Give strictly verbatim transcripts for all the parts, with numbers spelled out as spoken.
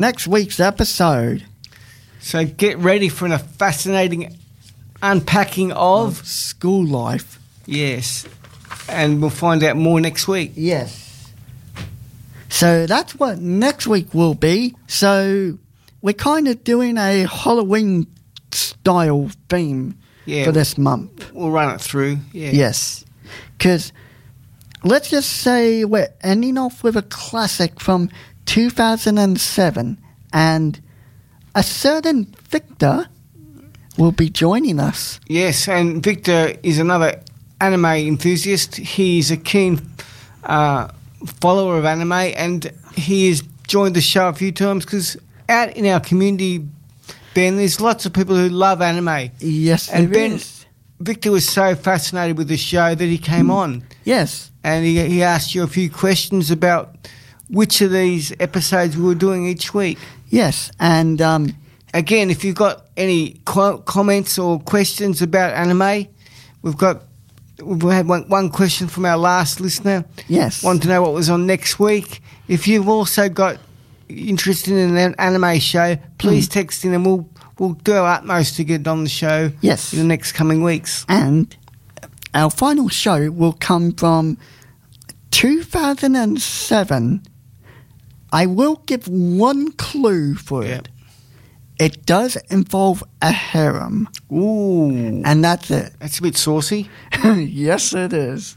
next week's episode. So get ready for a fascinating unpacking of, of school life. Yes. And we'll find out more next week. Yes. So that's what next week will be. So we're kind of doing a Halloween style theme yeah, for this month. We'll run it through. Yeah. Yes. Because let's just say we're ending off with a classic from two thousand seven, and a certain Victor will be joining us. Yes, and Victor is another anime enthusiast. He's a keen uh, follower of anime, and he has joined the show a few times because out in our community, Ben, there's lots of people who love anime. Yes, and there Ben, is. Victor was so fascinated with the show that he came mm. on. Yes. And he, he asked you a few questions about which of these episodes we were doing each week. Yes, and um, again, if you've got any co- comments or questions about anime, we've got we've had one, one question from our last listener. Yes, wanted to know what was on next week. If you've also got interested in an anime show, please mm. text in, and we'll we'll do our utmost to get it on the show. Yes, in the next coming weeks. And our final show will come from two thousand seven. I will give one clue for yep. it. It does involve a harem. Ooh. And that's it. That's a bit saucy. Yes, it is.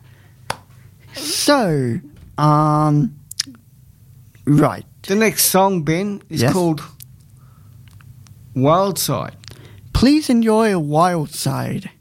So, um, right. The next song, Ben, is yes. called Wild Side. Please enjoy Wild Side.